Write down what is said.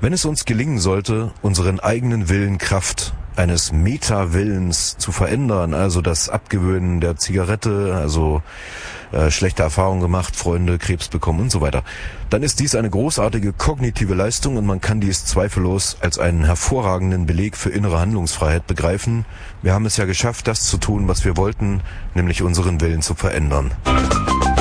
Wenn es uns gelingen sollte, unseren eigenen Willen Kraft eines Meta-Willens zu verändern, also das Abgewöhnen der Zigarette, also schlechte Erfahrungen gemacht, Freunde, Krebs bekommen und so weiter, dann ist dies eine großartige kognitive Leistung und man kann dies zweifellos als einen hervorragenden Beleg für innere Handlungsfreiheit begreifen. Wir haben es ja geschafft, das zu tun, was wir wollten, nämlich unseren Willen zu verändern.